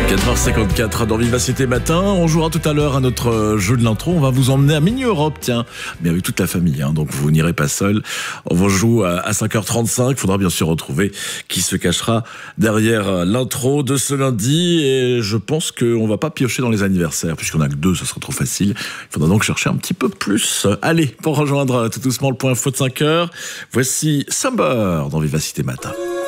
4h54 dans Vivacité Matin. On jouera tout à l'heure à notre jeu de l'intro. On va vous emmener à Mini-Europe, tiens, mais avec toute la famille, hein, donc vous n'irez pas seul. On vous joue à 5h35. Il faudra bien sûr retrouver qui se cachera derrière l'intro de ce lundi. Et je pense qu'on va pas piocher dans les anniversaires, puisqu'on a que 2, ça sera trop facile. Il faudra donc chercher un petit peu plus. Allez, pour rejoindre tout doucement le point info de 5h, voici Summer dans Vivacité Matin.